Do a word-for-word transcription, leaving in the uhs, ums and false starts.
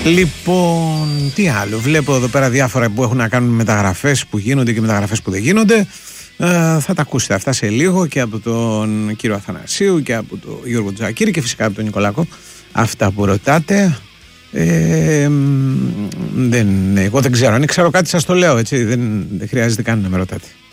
Λοιπόν, τι άλλο. Βλέπω εδώ πέρα διάφορα που έχουν να κάνουν μεταγραφές που γίνονται και μεταγραφές που δεν γίνονται. Ε, θα τα ακούσετε αυτά σε λίγο και από τον κύριο Αθανασίου και από τον Γιώργο Τζακίρη και φυσικά από τον Νικολάκο. Αυτά που ρωτάτε. Ε, δεν, εγώ δεν ξέρω. Αν ξέρω κάτι σας το λέω, έτσι. Δεν, δεν χρειάζεται καν να με ρωτάτε.